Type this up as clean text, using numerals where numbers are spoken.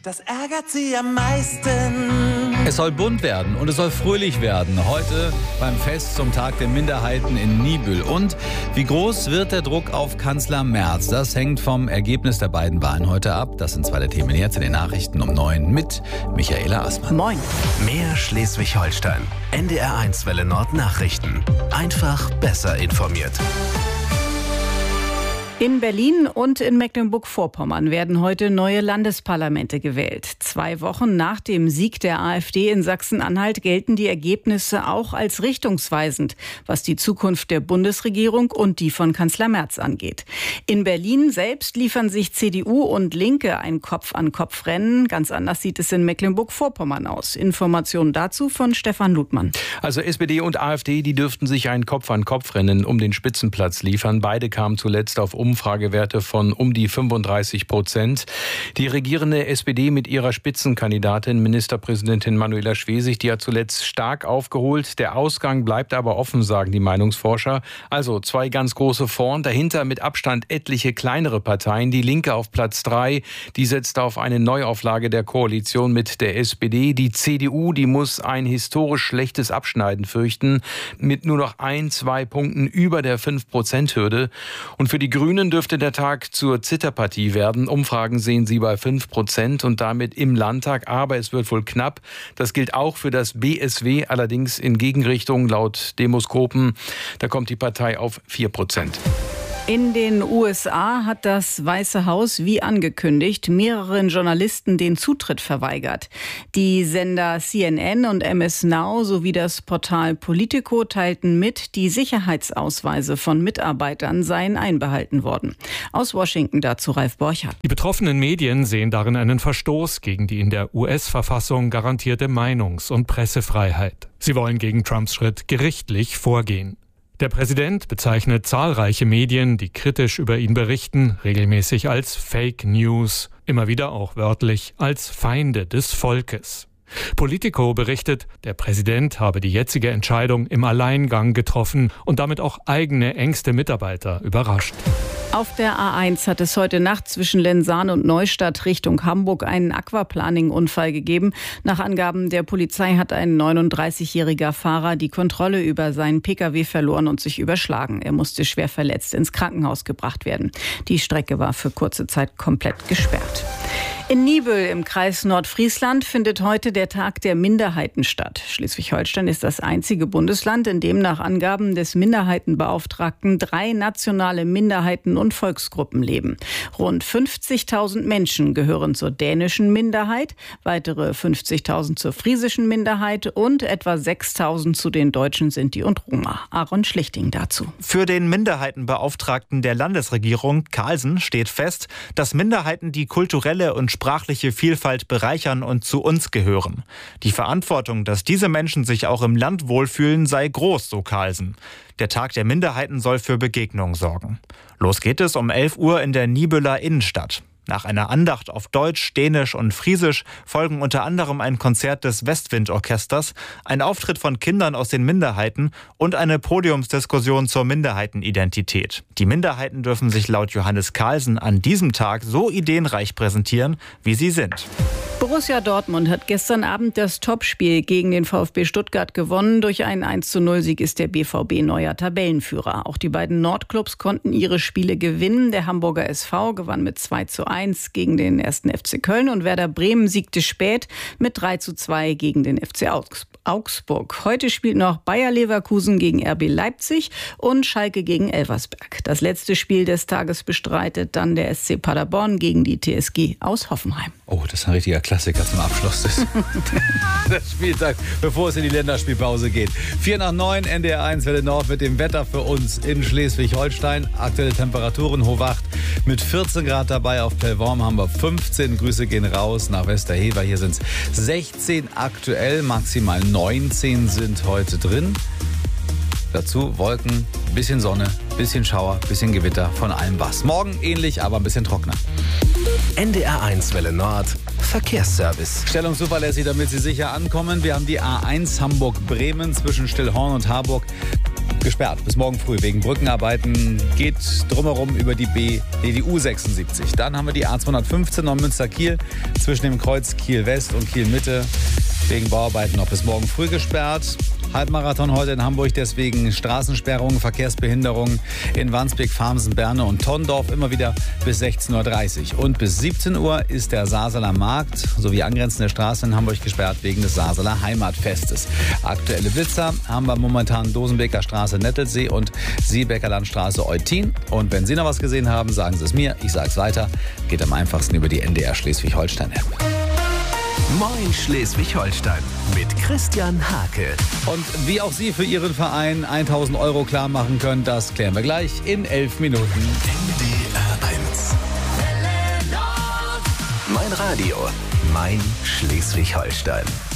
Das ärgert sie am meisten. Es soll bunt werden und es soll fröhlich werden. Heute beim Fest zum Tag der Minderheiten in Niebüll. Und wie groß wird der Druck auf Kanzler Merz? Das hängt vom Ergebnis der beiden Wahlen heute ab. Das sind zwei der Themen jetzt in den Nachrichten um 9 mit Michaela Assmann. Moin. Mehr Schleswig-Holstein. NDR1 Welle Nord Nachrichten. Einfach besser informiert. In Berlin und in Mecklenburg-Vorpommern werden heute neue Landesparlamente gewählt. 2 Wochen nach dem Sieg der AfD in Sachsen-Anhalt gelten die Ergebnisse auch als richtungsweisend, was die Zukunft der Bundesregierung und die von Kanzler Merz angeht. In Berlin selbst liefern sich CDU und Linke ein Kopf-an-Kopf-Rennen. Ganz anders sieht es in Mecklenburg-Vorpommern aus. Informationen dazu von Stefan Ludmann. Also SPD und AfD, die dürften sich ein Kopf-an-Kopf-Rennen um den Spitzenplatz liefern. Beide kamen zuletzt auf Umfragewerte von um die 35%. Die regierende SPD mit ihrer Spitzenkandidatin, Ministerpräsidentin Manuela Schwesig, die hat zuletzt stark aufgeholt. Der Ausgang bleibt aber offen, sagen die Meinungsforscher. Also 2 ganz große vorn, dahinter mit Abstand etliche kleinere Parteien. Die Linke auf Platz 3, die setzt auf eine Neuauflage der Koalition mit der SPD. Die CDU, die muss ein historisch schlechtes Abschneiden fürchten, mit nur noch 1-2 Punkten über der 5%-Hürde. Und für die Grünen dürfte der Tag zur Zitterpartie werden. Umfragen sehen sie bei 5% und damit im Landtag. Aber es wird wohl knapp. Das gilt auch für das BSW, allerdings in Gegenrichtung laut Demoskopen. Da kommt die Partei auf 4%. In den USA hat das Weiße Haus, wie angekündigt, mehreren Journalisten den Zutritt verweigert. Die Sender CNN und MS Now sowie das Portal Politico teilten mit, die Sicherheitsausweise von Mitarbeitern seien einbehalten worden. Aus Washington dazu Ralf Borchardt. Die betroffenen Medien sehen darin einen Verstoß gegen die in der US-Verfassung garantierte Meinungs- und Pressefreiheit. Sie wollen gegen Trumps Schritt gerichtlich vorgehen. Der Präsident bezeichnet zahlreiche Medien, die kritisch über ihn berichten, regelmäßig als Fake News, immer wieder auch wörtlich als Feinde des Volkes. Politico berichtet, der Präsident habe die jetzige Entscheidung im Alleingang getroffen und damit auch eigene engste Mitarbeiter überrascht. Auf der A1 hat es heute Nacht zwischen Lensahn und Neustadt Richtung Hamburg einen Aquaplaning-Unfall gegeben. Nach Angaben der Polizei hat ein 39-jähriger Fahrer die Kontrolle über seinen Pkw verloren und sich überschlagen. Er musste schwer verletzt ins Krankenhaus gebracht werden. Die Strecke war für kurze Zeit komplett gesperrt. In Niebüll im Kreis Nordfriesland findet heute der Tag der Minderheiten statt. Schleswig-Holstein ist das einzige Bundesland, in dem nach Angaben des Minderheitenbeauftragten 3 nationale Minderheiten und Volksgruppen leben. Rund 50.000 Menschen gehören zur dänischen Minderheit, weitere 50.000 zur friesischen Minderheit und etwa 6.000 zu den Deutschen, Sinti und Roma. Aaron Schlichting dazu. Für den Minderheitenbeauftragten der Landesregierung, Carlsen, steht fest, dass Minderheiten die kulturelle und sprachliche Vielfalt bereichern und zu uns gehören. Die Verantwortung, dass diese Menschen sich auch im Land wohlfühlen, sei groß, so Carlsen. Der Tag der Minderheiten soll für Begegnung sorgen. Los geht es um 11 Uhr in der Niebüller Innenstadt. Nach einer Andacht auf Deutsch, Dänisch und Friesisch folgen unter anderem ein Konzert des Westwind-Orchesters, ein Auftritt von Kindern aus den Minderheiten und eine Podiumsdiskussion zur Minderheitenidentität. Die Minderheiten dürfen sich laut Johannes Carlsen an diesem Tag so ideenreich präsentieren, wie sie sind. Borussia Dortmund hat gestern Abend das Topspiel gegen den VfB Stuttgart gewonnen. Durch einen 1:0-Sieg ist der BVB neuer Tabellenführer. Auch die beiden Nordclubs konnten ihre Spiele gewinnen. Der Hamburger SV gewann mit 2:1 gegen den 1. FC Köln und Werder Bremen siegte spät mit 3:2 gegen den FC Augsburg. Heute spielt noch Bayer Leverkusen gegen RB Leipzig und Schalke gegen Elversberg. Das letzte Spiel des Tages bestreitet dann der SC Paderborn gegen die TSG aus Hoffenheim. Oh, das ist ein richtiger Klassiker zum Abschluss des Spieltags, bevor es in die Länderspielpause geht. 8:45, NDR1 Welle Nord mit dem Wetter für uns in Schleswig-Holstein. Aktuelle Temperaturen, Hochwacht mit 14 Grad dabei. Auf Pellworm haben wir 15. Grüße gehen raus nach Westerhever. Hier sind es 16 aktuell, maximal 19 sind heute drin. Dazu Wolken, bisschen Sonne, bisschen Schauer, bisschen Gewitter, von allem was. Morgen ähnlich, aber ein bisschen trockener. NDR1 Welle Nord Verkehrsservice. Stellungszuverlässig, damit Sie sicher ankommen. Wir haben die A1 Hamburg-Bremen zwischen Stillhorn und Harburg. gesperrt bis morgen früh wegen Brückenarbeiten. Geht drumherum über die U76. Dann haben wir die A215 Neumünster-Kiel zwischen dem Kreuz Kiel-West und Kiel-Mitte. Wegen Bauarbeiten noch bis morgen früh gesperrt. Halbmarathon heute in Hamburg, deswegen Straßensperrungen, Verkehrsbehinderungen in Wandsbek, Farmsen, Berne und Tondorf immer wieder bis 16.30 Uhr. Und bis 17 Uhr ist der Saarseler Markt sowie angrenzende Straßen in Hamburg gesperrt wegen des Saarseler Heimatfestes. Aktuelle Blitzer haben wir momentan Dosenbeker Straße Nettelsee und Siebecker Landstraße Eutin. Und wenn Sie noch was gesehen haben, sagen Sie es mir, ich sage es weiter. Geht am einfachsten über die NDR Schleswig-Holstein-App. Moin Schleswig-Holstein mit Christian Hake. Und wie auch Sie für Ihren Verein 1.000 € klar machen können, das klären wir gleich in 11 Minuten. NDR 1. Mein Radio, mein Schleswig-Holstein.